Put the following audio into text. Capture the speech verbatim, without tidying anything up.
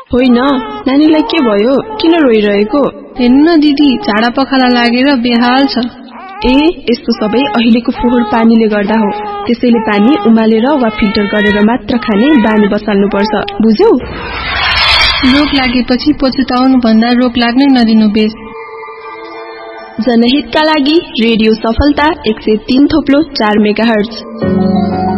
होइन, नानीलाई के भयो? किन रोइरहेको? हेर्नु दिदी, झाडा पखाला लागेर बेहाल छ। ए, यस्तो सबै अहिलेको फोहोर पानीले गर्दा हो। त्यसैले पानी उमालेर वा फिल्टर गरेर मात्र खाने बानी बसाल्नुपर्छ, बुझ्यौ? रोग लागेपछि पछुताउनु भन्दा रोग लाग्नै नदिनु बेस। जनहितका लागि रेडियो सफलता एक सय तीन थोप्लो चार मेगाहर्ज।